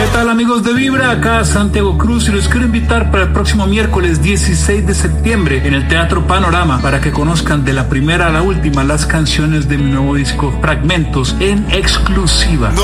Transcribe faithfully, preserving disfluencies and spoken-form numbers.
tal, amigos de Vibra? Acá Santiago Cruz y los quiero invitar para el próximo miércoles dieciséis de septiembre en el Teatro Panorama para que conozcan de la primera a la última las canciones de mi nuevo disco Fragmentos en exclusiva. No